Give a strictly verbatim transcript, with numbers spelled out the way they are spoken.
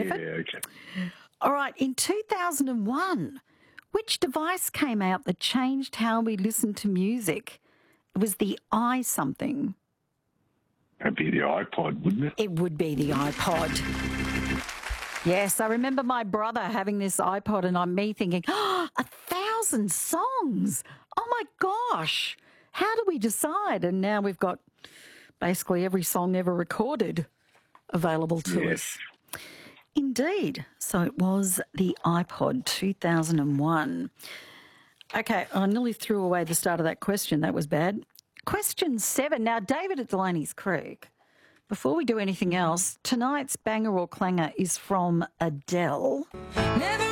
David. Yeah, okay. All right, in two thousand one, which device came out that changed how we listen to music? It was the i something. That'd be the iPod, wouldn't it? It would be the iPod. Yes, I remember my brother having this iPod and I'm me thinking, oh, a thousand songs. Oh, my gosh. How do we decide? And now we've got basically every song ever recorded available to Yes. us. Indeed. So it was the iPod two thousand one. Okay, I nearly threw away the start of that question. That was bad. Question seven. Now, David at Delaney's Creek, before we do anything else, tonight's banger or clanger is from Adele. Never